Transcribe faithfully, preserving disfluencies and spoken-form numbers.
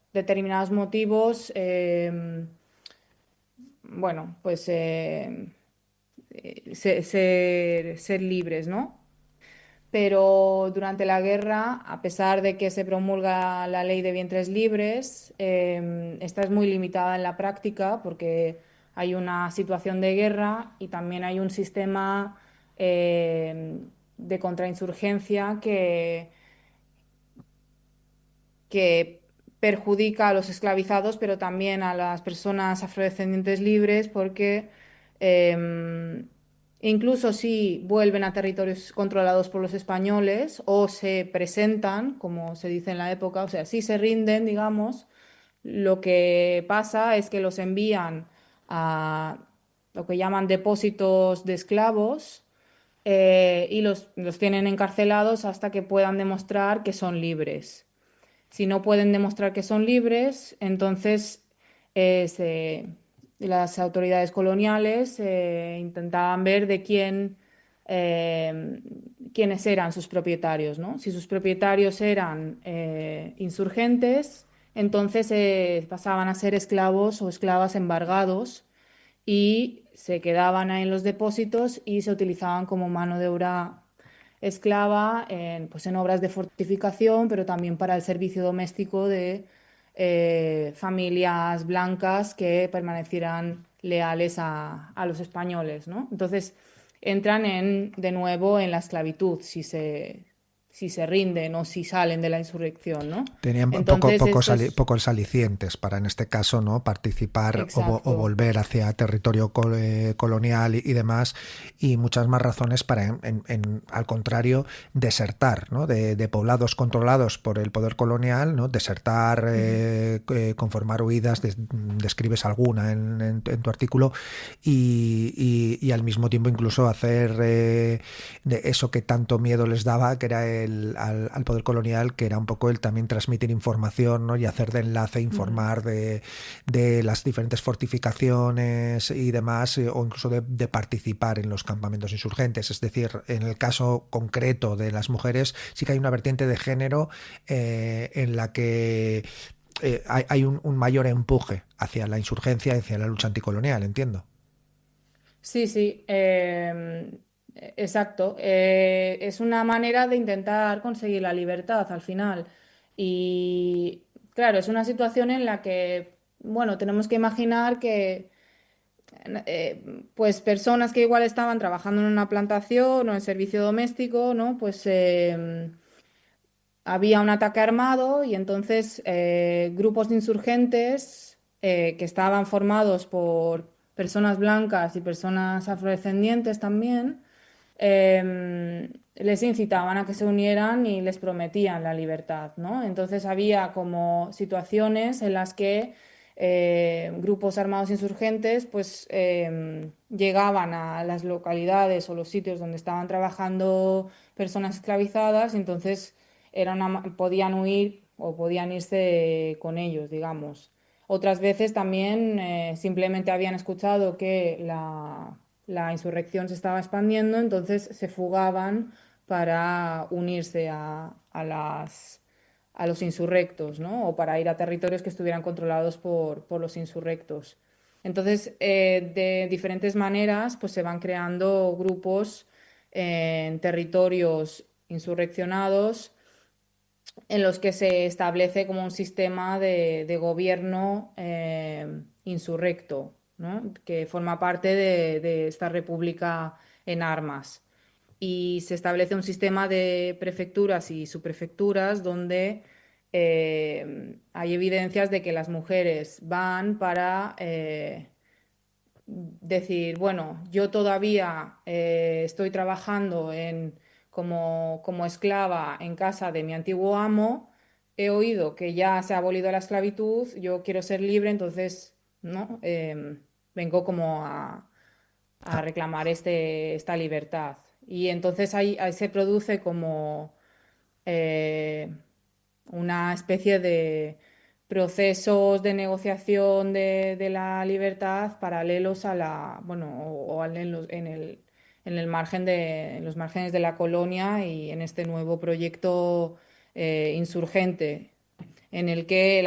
determinados motivos, eh, bueno, pues eh, eh, se- ser, ser libres, ¿no? Pero durante la guerra, a pesar de que se promulga la ley de vientres libres, eh, esta es muy limitada en la práctica porque hay una situación de guerra y también hay un sistema eh, de contrainsurgencia que, que perjudica a los esclavizados, pero también a las personas afrodescendientes libres, porque eh, incluso si vuelven a territorios controlados por los españoles o se presentan, como se dice en la época, o sea, si se rinden, digamos, lo que pasa es que los envían a lo que llaman depósitos de esclavos, eh, y los, los tienen encarcelados hasta que puedan demostrar que son libres. Si no pueden demostrar que son libres, entonces eh, se- las autoridades coloniales eh, intentaban ver de quién, eh, quiénes eran sus propietarios, ¿no? Si sus propietarios eran eh, insurgentes, entonces eh, pasaban a ser esclavos o esclavas embargados y se quedaban ahí en los depósitos y se utilizaban como mano de obra esclava en, pues en obras de fortificación, pero también para el servicio doméstico de eh, familias blancas que permanecieran leales a, a los españoles, ¿no? Entonces entran en, de nuevo en la esclavitud si se, si se rinden o si salen de la insurrección, ¿no? Tenían poco, Entonces pocos, esto ali- es pocos alicientes para, en este caso, no participar o, vo- o exacto. volver hacia territorio col- eh, colonial y, y demás, y muchas más razones para, en- en- en, al contrario, desertar, ¿no? De, de poblados controlados por el poder colonial, ¿no? Desertar, Ujú. eh, eh, conformar huidas, des- describes alguna en, en- en tu artículo, y, y- y al mismo tiempo incluso hacer eh, de eso que tanto miedo les daba, que era el, al, al poder colonial, que era un poco el también transmitir información, ¿no? Y hacer de enlace, Ujú. informar de, de las diferentes fortificaciones y demás, eh, o incluso de, de participar en los campamentos insurgentes. Es decir, en el caso concreto de las mujeres, sí que hay una vertiente de género eh, en la que eh, hay, hay un, un mayor empuje hacia la insurgencia, hacia la lucha anticolonial, entiendo. Sí, sí, eh, exacto. Eh, es una manera de intentar conseguir la libertad al final. Y claro, es una situación en la que, bueno, tenemos que imaginar que, eh, pues, personas que igual estaban trabajando en una plantación o en servicio doméstico, ¿no? Pues eh, había un ataque armado y entonces eh, grupos de insurgentes eh, que estaban formados por personas blancas y personas afrodescendientes también, eh, les incitaban a que se unieran y les prometían la libertad, ¿no? Entonces había como situaciones en las que eh, grupos armados insurgentes pues eh, llegaban a las localidades o los sitios donde estaban trabajando personas esclavizadas, entonces era una podían huir o podían irse con ellos, digamos. Otras veces también eh, simplemente habían escuchado que la, la insurrección se estaba expandiendo, entonces se fugaban para unirse a, a las, a los insurrectos, ¿no? O para ir a territorios que estuvieran controlados por, por los insurrectos. Entonces, eh, de diferentes maneras, pues se van creando grupos en territorios insurreccionados en los que se establece como un sistema de, de gobierno eh, insurrecto, ¿no? Que forma parte de, de esta república en armas. Y se establece un sistema de prefecturas y subprefecturas donde eh, hay evidencias de que las mujeres van para eh, decir, bueno, yo todavía eh, estoy trabajando en, como, como esclava en casa de mi antiguo amo, he oído que ya se ha abolido la esclavitud, yo quiero ser libre, entonces, ¿no? Em, vengo como a, a reclamar este, esta libertad. Y entonces ahí, ahí se produce como eh, una especie de procesos de negociación de, de la libertad paralelos a la, bueno, o, o al- en, los- en el, en el margen de, en los márgenes de la colonia y en este nuevo proyecto eh, insurgente en el que